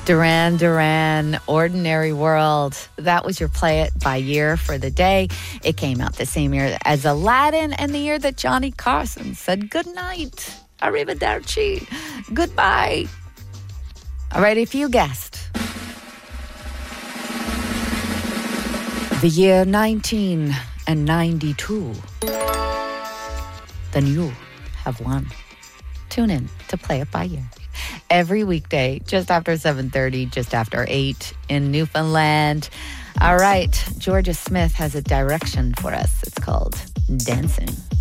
Duran Duran, Ordinary World. That was your Play It by year for the day. It came out the same year as Aladdin and the year that Johnny Carson said goodnight. Arrivederci. Goodbye. All right, if you guessed the year 1992, then you have won. Tune in to Play It by Year. Every weekday, just after 7:30, just after 8 in Newfoundland. All right, Georgia Smith has a direction for us. It's called Dancing.